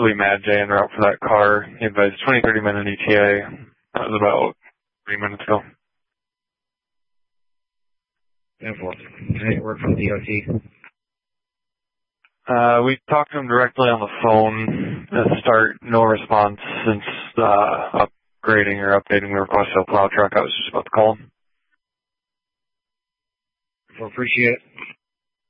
will be Mad J en route for that car. He advised 20-30 minute ETA. That was about 3 minutes ago. 10-4. Hey, work from DOT. We talked to him directly on the phone at the start. No response since upgrading or updating the request to a plow truck. I was just about to call him. Well, appreciate it.